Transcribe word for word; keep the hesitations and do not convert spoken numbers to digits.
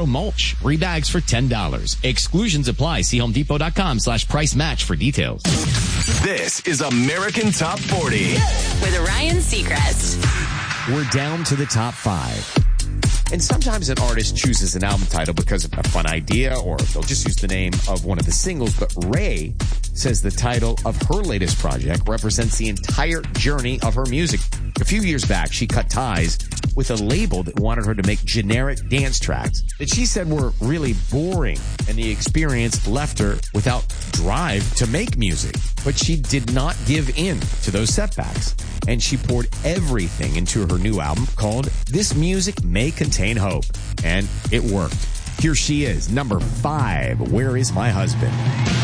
Pro Mulch. Three bags for ten dollars. Exclusions apply. See homedepot.com slash price match for details. This is American Top forty. With Ryan Seacrest. We're down to the top five. And sometimes an artist chooses an album title because of a fun idea, or they'll just use the name of one of the singles. But Ray says the title of her latest project represents the entire journey of her music. A few years back, she cut ties with a label that wanted her to make generic dance tracks that she said were really boring, and the experience left her without drive to make music. But she did not give in to those setbacks, and she poured everything into her new album called This Music May Contain Hope, and it worked. Here she is, number five, Where Is My Husband?